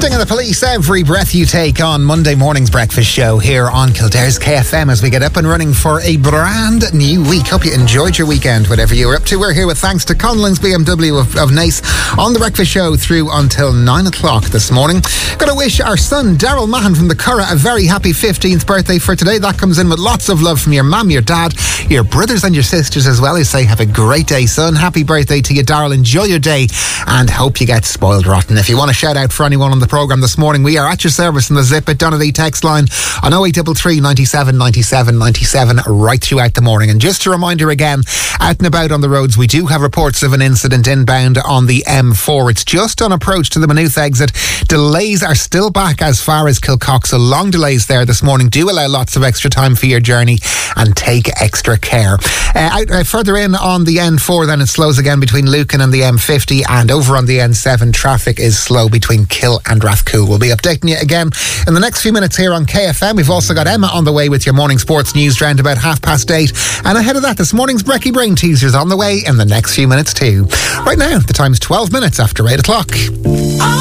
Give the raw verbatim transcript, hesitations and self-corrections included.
Sting of the Police, Every Breath You Take on Monday morning's breakfast show here on Kildare's K F M as we get up and running for a brand new week. Hope you enjoyed your weekend, whatever you were up to. We're here with thanks to Conlon's B M W of, of Naas on the breakfast show through until nine o'clock this morning. Got to wish our son Daryl Mahan from the Curragh a very happy fifteenth birthday for today. That comes in with lots of love from your mum, your dad, your brothers and your sisters as well, who say have a great day, son. Happy birthday to you, Daryl. Enjoy your day and hope you get spoiled rotten. If you want to shout out for anyone on the programme this morning, we are at your service in the Zip at Donnelly text line on oh eight three three, ninety-seven, ninety-seven, ninety-seven right throughout the morning. And just a reminder again, out and about on the roads, we do have reports of an incident inbound on the M four. It's just on approach to the Maynooth exit. Delays are still back as far as Kilcock, so long delays there this morning. Do allow lots of extra time for your journey and take extra care. Uh, out, uh, further in on the N four then, it slows again between Lucan and the M fifty, and over on the N seven traffic is slow between Kill and Rathcoole. We'll be updating you again in the next few minutes here on K F M. We've also got Emma on the way with your morning sports news round about half past eight, and ahead of that this morning's Brecky Brain teasers on the way in the next few minutes too. Right now the time's twelve minutes after eight o'clock.